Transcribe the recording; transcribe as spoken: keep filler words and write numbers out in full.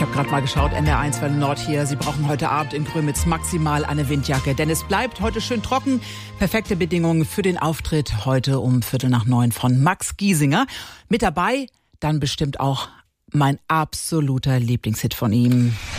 habe gerade mal geschaut, N D R eins Welle Nord hier. Sie brauchen heute Abend in Grömitz maximal eine Windjacke, denn es bleibt heute schön trocken. Perfekte Bedingungen für den Auftritt heute um Viertel nach neun von Max Giesinger. Mit dabei dann bestimmt auch mein absoluter Lieblingshit von ihm.